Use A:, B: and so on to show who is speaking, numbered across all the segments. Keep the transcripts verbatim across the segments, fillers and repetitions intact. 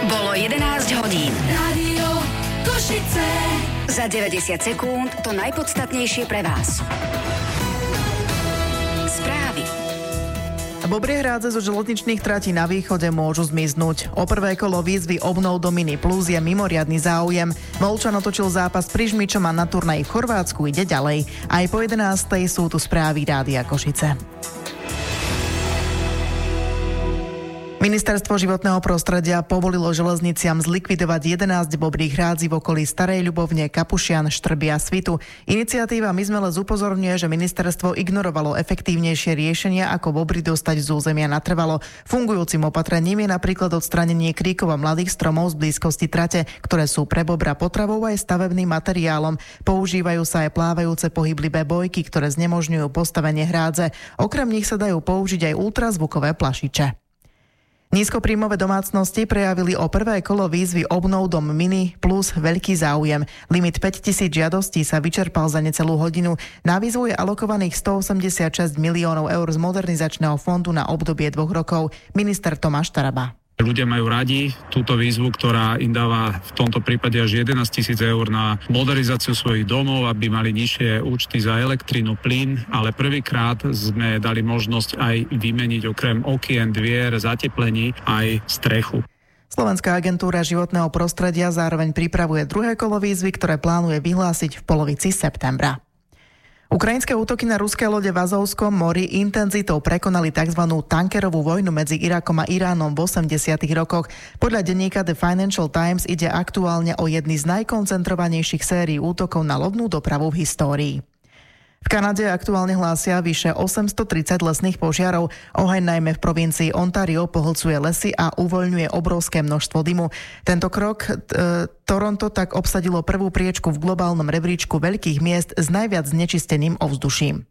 A: Bolo jedenásť hodín.
B: Rádio Košice.
A: Za deväťdesiat sekúnd to najpodstatnejšie pre vás. Správy.
C: Bobriehrádze zo železničných tratí na východe môžu zmiznúť. O prvé kolo výzvy Obnov do Mini Plus je mimoriadny záujem. Molčan otočil zápas s Prižmičom a na turnaji v Chorvátsku ide ďalej. Aj po jedenástej sú tu správy Rádia Košice. Ministerstvo životného prostredia povolilo železniciam zlikvidovať jedenásť bobrých hrádzi v okolí Starej Ľubovne, Kapušian, Štrby a Svitu. Iniciatíva Mizmele upozorňuje, že ministerstvo ignorovalo efektívnejšie riešenia, ako bobry dostať z územia natrvalo. Fungujúcim opatrením je napríklad odstránenie kríkov a mladých stromov z blízkosti trate, ktoré sú pre bobra potravou aj stavebným materiálom. Používajú sa aj plávajúce pohyblivé bojky, ktoré znemožňujú postavenie hrádze. Okrem nich sa dajú použiť aj ultrazvukové plašiče. Nízkopríjmové domácnosti prejavili o prvé kolo výzvy Obnov dom Mini Plus veľký záujem. Limit päťtisíc žiadostí sa vyčerpal za necelú hodinu. Na výzvu je alokovaných stoosemdesiatšesť miliónov eur z modernizačného fondu na obdobie dvoch rokov. Minister Tomáš Taraba.
D: Ľudia majú radi túto výzvu, ktorá im dáva v tomto prípade až jedenásť tisíc eur na modernizáciu svojich domov, aby mali nižšie účty za elektrínu, plyn, ale prvýkrát sme dali možnosť aj vymeniť okrem okien, dvier, zateplení aj strechu.
C: Slovenská agentúra životného prostredia zároveň pripravuje druhé kolo výzvy, ktoré plánuje vyhlásiť v polovici septembra. Ukrajinské útoky na ruské lode v Azovskom mori intenzitou prekonali tzv. Tankerovú vojnu medzi Irakom a Iránom v osemdesiatych rokoch. Podľa denníka The Financial Times ide aktuálne o jedny z najkoncentrovanejších sérií útokov na lodnú dopravu v histórii. V Kanade aktuálne hlásia vyše osemstotridsať lesných požiarov. Oheň najmä v provincii Ontario pohlcuje lesy a uvoľňuje obrovské množstvo dymu. Tento krok t- Toronto tak obsadilo prvú priečku v globálnom rebríčku veľkých miest s najviac znečisteným ovzduším.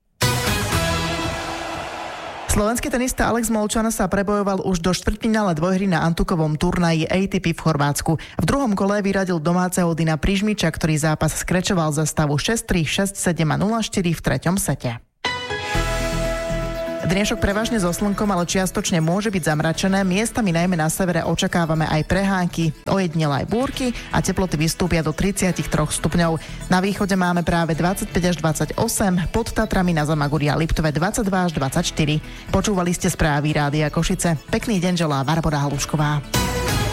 C: Slovenský tenista Alex Molčan sa prebojoval už do štvrťfinále dvojhry na Antukovom turnaji á té pé v Chorvátsku. V druhom kole vyradil domáceho Dina Prižmiča, ktorý zápas skrečoval za stavu šesť tri, šesť sedem a nula štyri v treťom sete. Dnešok prevažne so slnkom, ale čiastočne môže byť zamračené. Miestami najmä na severe očakávame aj prehánky, ojedinele aj búrky a teploty vystúpia do tridsaťtri stupňov. Na východe máme práve dvadsaťpäť až dvadsaťosem, pod Tatrami na Zamaguri a Liptove dvadsaťdva až dvadsaťštyri. Počúvali ste správy Rádia Košice. Pekný deň želá Barbora Halušková.